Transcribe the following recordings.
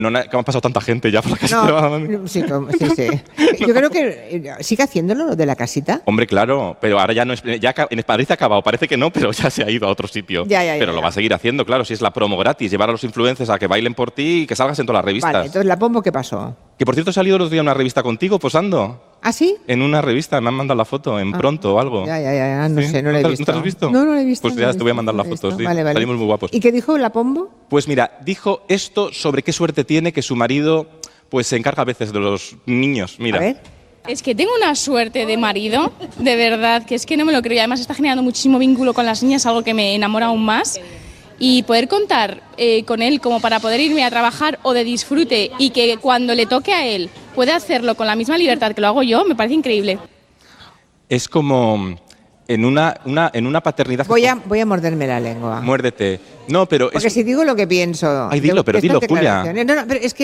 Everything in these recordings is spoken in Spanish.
No, que me ha pasado tanta gente ya por la casita de Badaloni. Sí. Yo creo que sigue haciéndolo lo de la casita. Hombre, claro, pero ahora ya no es. Ya en Madrid se ha acabado, parece que no, pero ya se ha ido a otro sitio. Pero lo va a seguir haciendo, claro, si es la promo gratis, llevar a los influencers a que bailen por ti y que salgas en todas las revistas. Vale, entonces la Pombo, ¿qué pasó? Que por cierto he salido el otro día en una revista contigo posando. ¿Ah, sí? En una revista, me han mandado la foto, en Pronto o algo. Ya, no sé, no la he visto. ¿No te has visto? No la he visto. Pues ya te voy a mandar la foto, sí. Vale. Salimos muy guapos. ¿Y qué dijo la Pombo? Pues mira, dijo esto sobre qué suerte tiene que su marido pues se encarga a veces de los niños. Mira. A ver. Es que tengo una suerte de marido, de verdad, que es que no me lo creo. Y además está generando muchísimo vínculo con las niñas, algo que me enamora aún más. Y poder contar con él como para poder irme a trabajar o de disfrute y que cuando le toque a él pueda hacerlo con la misma libertad que lo hago yo, me parece increíble. Es como en una paternidad... Voy a morderme la lengua. Muérdete. No, pero... Porque si digo lo que pienso... Ay, dilo, pero dilo, Julia. No, pero es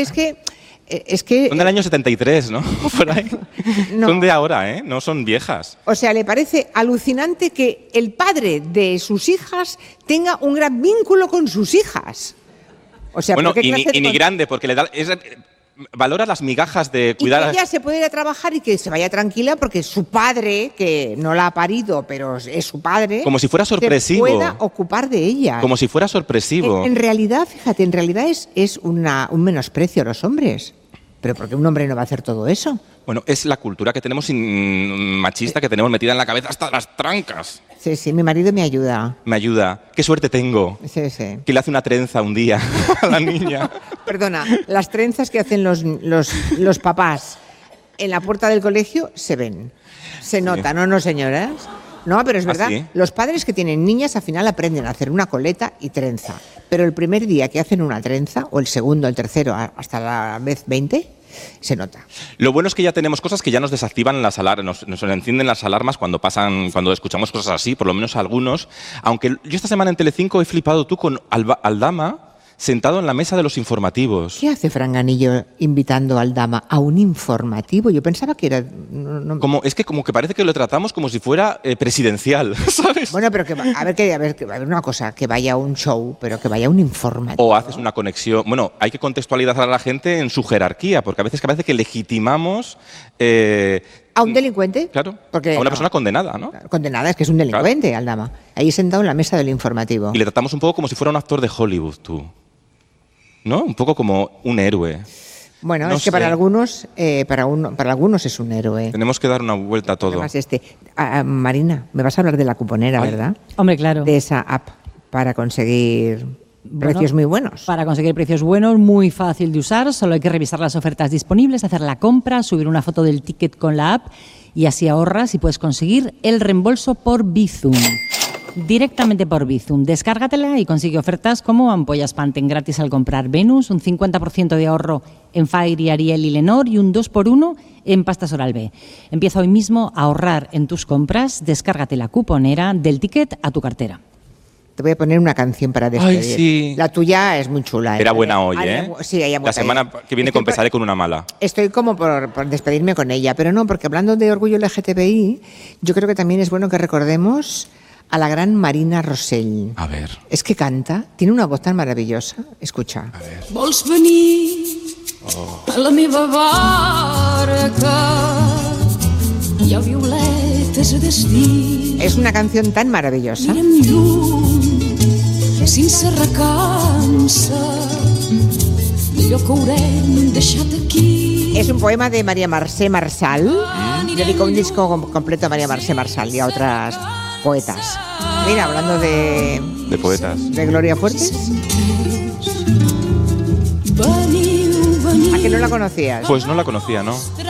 que... Son del año 73, ¿no? Por ahí. No. Son de ahora, ¿eh? No son viejas. O sea, le parece alucinante que el padre de sus hijas tenga un gran vínculo con sus hijas. O sea, bueno, y ni grande, porque le da... valora las migajas de cuidar... Y que ella se puede ir a trabajar y que se vaya tranquila porque su padre, que no la ha parido, pero es su padre... Como si fuera sorpresivo. Se pueda ocupar de ella. Como si fuera sorpresivo. En realidad, fíjate, es un menosprecio a los hombres. ¿Pero por qué un hombre no va a hacer todo eso? Bueno, es la cultura que tenemos machista que tenemos metida en la cabeza hasta las trancas. Sí, mi marido me ayuda. Me ayuda. Qué suerte tengo. Sí. Que le hace una trenza un día a la niña. Perdona, las trenzas que hacen los papás en la puerta del colegio se ven. Se nota, ¿no, señoras? No, pero es verdad. ¿Sí? Los padres que tienen niñas al final aprenden a hacer una coleta y trenza. Pero el primer día que hacen una trenza, o el segundo, el tercero, hasta la vez 20, se nota. Lo bueno es que ya tenemos cosas que ya nos desactivan las alarmas, nos encienden las alarmas cuando escuchamos cosas así, por lo menos algunos. Aunque yo esta semana en Telecinco he flipado tú con Aldama sentado en la mesa de los informativos. ¿Qué hace Franganillo invitando a Aldama a un informativo? Yo pensaba que era... Es que como que parece que lo tratamos como si fuera presidencial, ¿sabes? Bueno, pero a ver una cosa, que vaya a un show, pero que vaya a un informativo. O haces una conexión... Bueno, hay que contextualizar a la gente en su jerarquía, porque a veces parece que legitimamos... ¿A un delincuente? Claro, porque, a una persona condenada, ¿no? Condenada, es que es un delincuente, claro. Aldama. Ahí sentado en la mesa del informativo. Y le tratamos un poco como si fuera un actor de Hollywood, tú. ¿No? Un poco como un héroe. Bueno, no es que para algunos es un héroe. Tenemos que dar una vuelta a todo. Además, Marina, me vas a hablar de la cuponera, ¿verdad? Hombre, claro. De esa app para conseguir precios muy buenos. Para conseguir precios buenos, muy fácil de usar. Solo hay que revisar las ofertas disponibles, hacer la compra, subir una foto del ticket con la app y así ahorras y puedes conseguir el reembolso por Bizum. Directamente por Bizum. Descárgatela y consigue ofertas como ampollas Pantene gratis al comprar Venus, un 50% de ahorro en Fairy, Ariel y Lenor y un 2x1 en pastas Oral-B. Empieza hoy mismo a ahorrar en tus compras. Descárgate la cuponera del ticket a tu cartera. Te voy a poner una canción para despedir. Ay, sí. La tuya es muy chula. Era buena hoy, ¿eh? Sí, ella la semana que viene empezaré con una mala. Estoy como por despedirme con ella, pero no, porque hablando de orgullo LGTBI, yo creo que también es bueno que recordemos a la gran Marina Rosell. A ver. Es que canta, tiene una voz tan maravillosa. Escucha. A ver. Vols venir a la meva barca, hi ha violetes a destí. Es una canción tan maravillosa. Mirem lluny, sense recança, allò que haurem deixat aquí. Es un poema de María Mercè Marçal. Dedicó un disco completo a María Mercè Marçal y a otras poetas. Mira, hablando de poetas. De Gloria Fuertes. ¿A que no la conocías? Pues no la conocía, ¿no?